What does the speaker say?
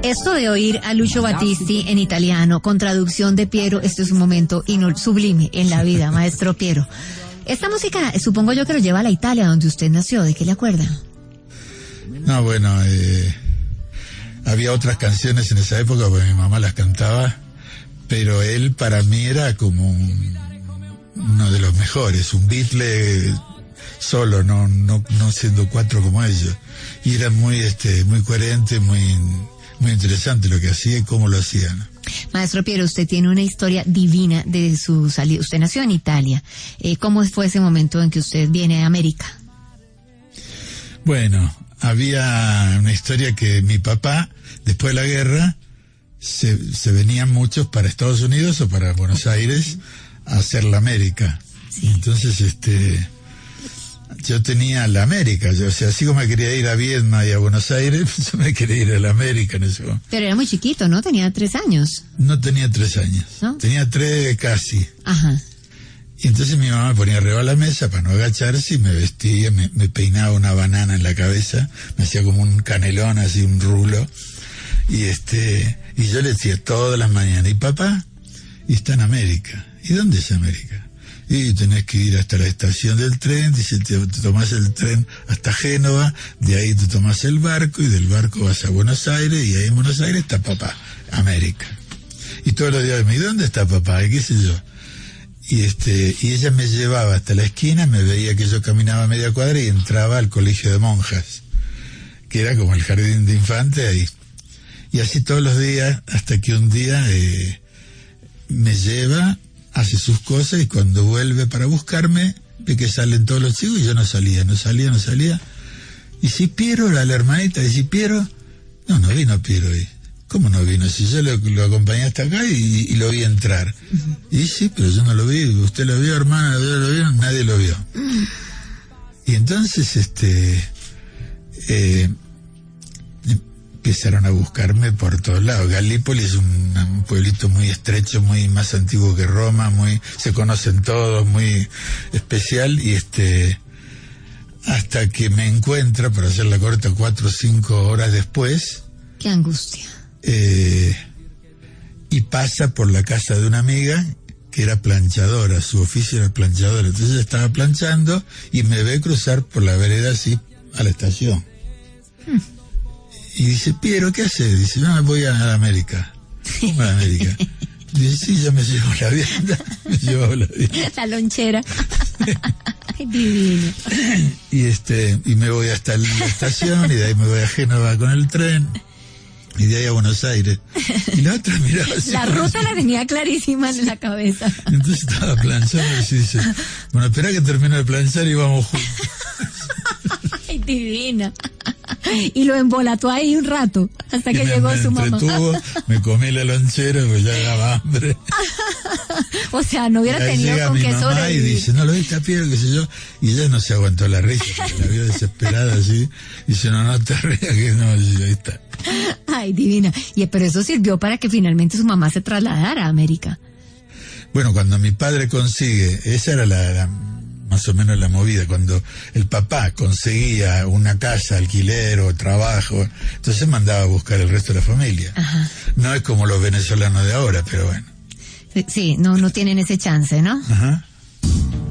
Esto de oír a Lucio Battisti en italiano, con traducción de Piero, esto es un momento sublime en la vida, maestro Piero. Esta música, supongo yo que lo lleva a la Italia, donde usted nació, ¿de qué le acuerda? No, bueno, había otras canciones en esa época, porque mi mamá las cantaba, pero él para mí era como uno de los mejores, un Beatle solo, no siendo cuatro como ellos. Y era muy coherente, muy interesante lo que hacía y cómo lo hacía, ¿no? Maestro Piero, usted tiene una historia divina de su salida. Usted nació en Italia. ¿Cómo fue ese momento en que usted viene a América? Bueno, había una historia que mi papá, después de la guerra, se venían muchos para Estados Unidos o para Buenos Aires a hacer la América. Sí. Entonces, yo tenía la América, o sea, así como me quería ir a Viedma y a Buenos Aires, pues yo me quería ir a la América en eso. Pero era muy chiquito, ¿no? Tenía 3 años. No tenía 3 años, ¿no? Tenía 3 casi. Ajá. Y entonces mi mamá me ponía arriba de la mesa para no agacharse y me vestía, me peinaba una banana en la cabeza, me hacía como un canelón, así un rulo, y yo le decía todas las mañanas, ¿y papá? Y está en América. ¿Y dónde es América? Y tenés que ir hasta la estación del tren, dice, te tomás el tren hasta Génova, de ahí te tomás el barco, y del barco vas a Buenos Aires, y ahí en Buenos Aires está papá, América. Y todos los días me, ¿y dónde está papá? Y qué sé yo. Y ella me llevaba hasta la esquina, me veía que yo caminaba media cuadra y entraba al colegio de monjas, que era como el jardín de infantes ahí. Y así todos los días, hasta que un día me lleva, hace sus cosas, y cuando vuelve para buscarme, ve que salen todos los chicos y yo no salía. Y si Piero, era la hermanita, y si Piero, no vino Piero ahí. ¿Cómo no vino? Si yo lo acompañé hasta acá y lo vi entrar. Uh-huh. Y sí, pero yo no lo vi. ¿Usted lo vio, hermana? ¿Lo vio? Nadie lo vio. Y entonces, empezaron a buscarme por todos lados. Galípoli es un pueblito muy estrecho, muy más antiguo que Roma, se conocen todos, muy especial, y hasta que me encuentra, para hacer la corta, 4 o 5 horas después. ¡Qué angustia! Y pasa por la casa de una amiga que era planchadora, su oficio era planchadora, entonces ella estaba planchando y me ve cruzar por la vereda así a la estación. Y dice, Piero, ¿qué haces? Dice, no, voy a la América. ¿Cómo a la América? Dice, sí, yo me llevo la vianda. La lonchera. Divino. Y me voy hasta la estación, y de ahí me voy a Génova con el tren, y de ahí a Buenos Aires. Y la otra miraba así. La ruta la tenía clarísima en la cabeza. Entonces estaba planchando y dice, bueno, espera que termine de planchar y vamos juntos. Ay, divina. Y lo embolató ahí un rato, hasta que llegó su mamá. Me comí la lonchera, pues ya daba hambre. O sea, no hubiera tenido con qué sobrevivir. Y dice, no, lo viste a Piero, qué sé yo. Y ella no se aguantó la risa, porque la vio desesperada así. Y dice, no te rías, que no, y ahí está. Ay, divina. Pero eso sirvió para que finalmente su mamá se trasladara a América. Bueno, cuando mi padre consigue, esa era más o menos la movida, cuando el papá conseguía una casa, alquiler o trabajo, entonces mandaba a buscar el resto de la familia. Ajá. No es como los venezolanos de ahora, pero bueno. Sí, no tienen ese chance, ¿no? Ajá.